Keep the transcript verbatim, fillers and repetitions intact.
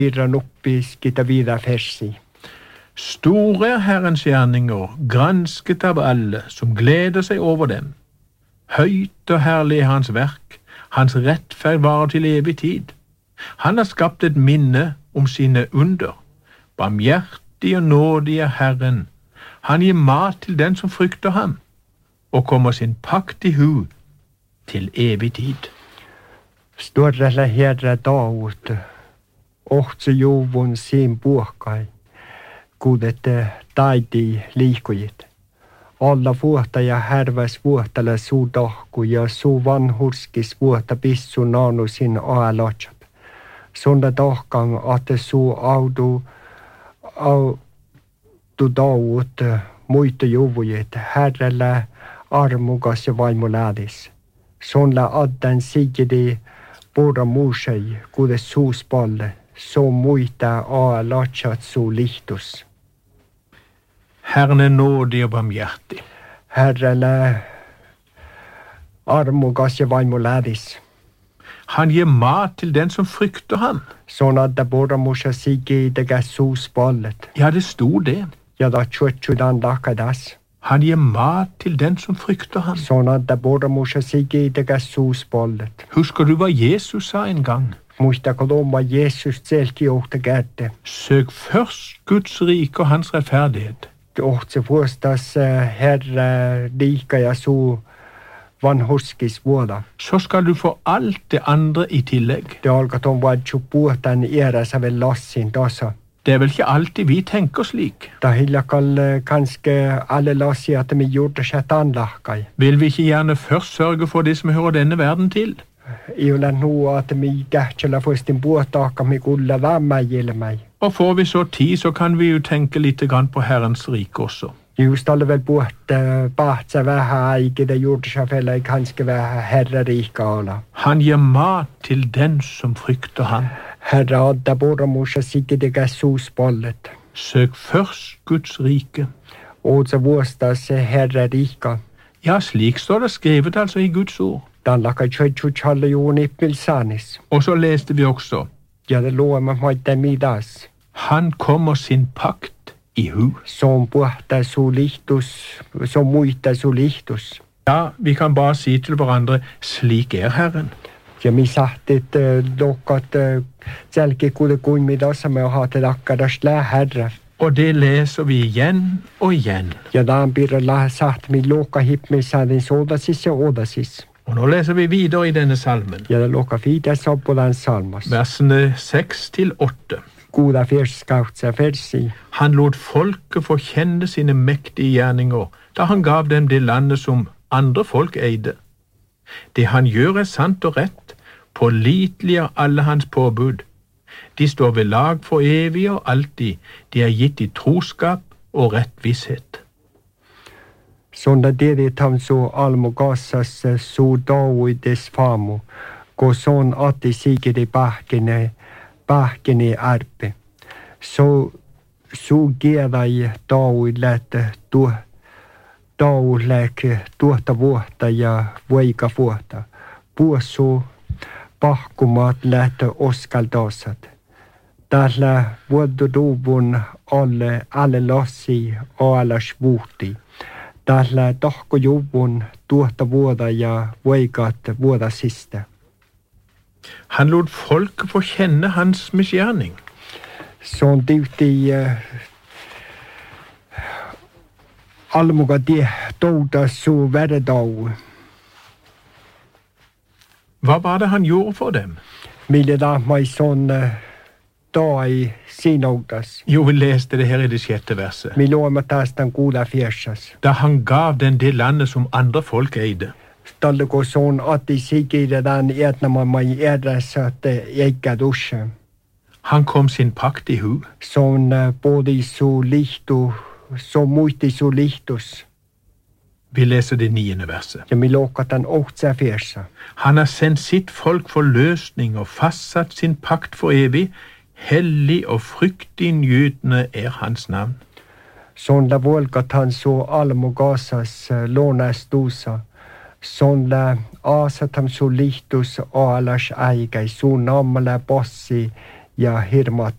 Irran oppi skita videre fersi. Store er Herrens gjerninger, gransket av alle, som gleder seg over dem. Høyt og herlig er hans verk, hans rettferd varer til evig tid. Han har skapt et minne om sine under. Barmhjertig og nådig er Herren. Han gir mat til den som frykter ham, og kommer sin pakt i hu til evig tid. Större herre Daud, ohtse juvun sin puhkai, kudet taidi liikujit. Alla vuotta ja härväs vuottele suu tohku ja suu vanhurskis vuotta pissu naanu sin aalatsat. Sonda tohkan ate suu audu, audu Daud muita juvujit, herrelle armukas ja vaimuläädis. Sonla adden sigidi pura muusei, kudes suuspalle, så muita aalatsat suu lihtus. Herren er nådig og barmhjertig. Herrelle armukas ja vaimuläädis. Han gir mat til den som frykter ham. Sånn at det både musa sige det gas susballet. Ja, det stod det. Ja, da tjøtjudan lakadas. Han gir mat til den som frykter ham. Sånn at det både musa sige det gas susballet. Husker du hva Jesus sa en gang? Muista koloma Jesus selti ohta gärde. Søk først Guds rike og hans rettferdighet. Ohtse vuostas herre lika ja su vanhuskis vuoda. Så skal du få alt det andre i tillegg. Det alkat on vaadju puhtan eräsä vel lassin tasa. Det er vel ikke alltid vi tenker slik. Da hillakal kanske alle lassi at me gjorde seg anlahkai. Vil vi ikke gjerne først sørge for det som hører denne verden til? I olen nu at me gärtsela førstin puhtaakka me kulla vämmäjille mig. Og får vi så tid, så kan vi jo tenke litt grann på Herrens rike også. Just alle vel puht pahtsa vähän aike, det gjorde seg vel kanskje vähän herre rika ala. Han gir mat til den som frykter ham. Herre adda borramusa sikkidiga suuspallet. Søk først Guds rike. Ootsa vuostas herre rika. Ja, slik står det skrevet altså i Guds ord. Dan laka tjøtju tjalle juun ippilsanis. Og så leste vi også. Ja, det lover man maita midas. Han kommer sin pakt i hu. Som puhta su lihtus, som muita su lihtus. Ja, vi kan bare si til hverandre, slik er Herren. Ja, mi sahtit lokkat selke kude kuin midassa me haatet akkadas lää herre. Og det leser vi igjen og igjen. Ja, dan birra lää saht mi lokka hippmisadin sodasis ja odasis. Og nå leser vi videre i denne salmen. Ja, det lokka fides opp på den salmas. Versene seks til åtte. Goda fyrskautsa fersi. Han lot folket få kjenne sine mektige gjerninger, da han gav dem det landet som andre folk eide. Det han gjør er sant og rett, pålitelig er alle hans påbud. De står ved lag for evig og alltid, de er gitt i troskap og rettvisshet. Sonda det tam så almogassas så Daudes famo, gå sånn at de sikker i bakkene, bakkene arpe. Så, så geda i Daud lette, då, Daud leke, tuota vuotta ja voika vuotta. Puosu pahkumat lette oskaldasat. Tällä vuododuvun alle, alle lassi alas vuoti. Tällä tohkojuvun tuota vuoda ja voikat vuoda siste. Han lot folket få kjenne hans misgjerning. Sånn dyvti uh, almuga de douda su verdag. Hva var det han gjorde for dem? Mille da mai sånn uh, da i sinoudas. Jo, vi leste det her i det sjette verset. Mi looma taas den goda fjersas. Da han gav den det landet som andre folk eide. Stalle går sånn at de sikkert den etna man mai edres at eikä dusje. Han kom sin pakt i hu. Sånn uh, både i så lichtu, så muiti så lichtus. Vi leser det niende verset. Ja, mi låkat den åtsa fjersa. Han har sendt sitt folk for løsning og fastsatt sin pakt for evig. Hellig og fryktinngytende er hans navn. Sånn la volkat han så almogasas uh, lånas dosa. Sånn la asat ham så lichtus alas aigai, så namala bossi ja hirmat